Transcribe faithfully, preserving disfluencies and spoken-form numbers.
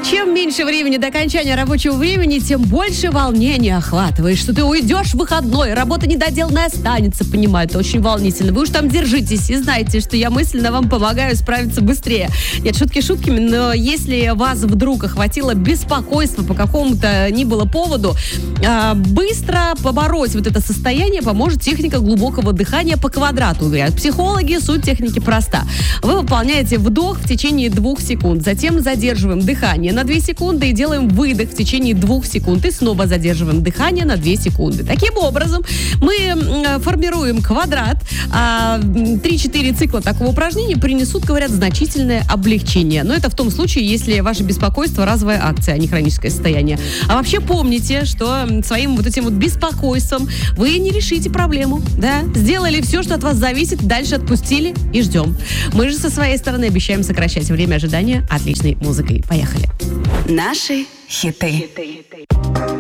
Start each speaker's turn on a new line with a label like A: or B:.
A: Чем меньше времени до окончания рабочего времени, тем больше волнения охватывает, что ты уйдешь в выходной, работа недоделанная останется, понимаю, это очень волнительно. Вы уж там держитесь и знаете, что я мысленно вам помогаю справиться быстрее. Нет, шутки шутками, но если вас вдруг охватило беспокойство по какому-то ни было поводу, быстро побороть вот это состояние поможет техника глубокого дыхания по квадрату. Говорят психологи, суть техники проста. Вы выполняете вдох в течение двух секунд, затем задерживаем дыхание на две секунды и делаем выдох в течение двух секунд и снова задерживаем дыхание на две секунды. Таким образом, мы формируем квадрат, а три-четыре цикла такого упражнения принесут, говорят, значительное облегчение. Но это в том случае, если ваше беспокойство разовая акция, а не хроническое состояние. А вообще помните, что своим вот этим вот беспокойством вы не решите проблему, да? Сделали все, что от вас зависит, дальше отпустили и ждем. Мы же со своей стороны обещаем сокращать время ожидания отличной музыкой. Поехали.
B: Наши хиты.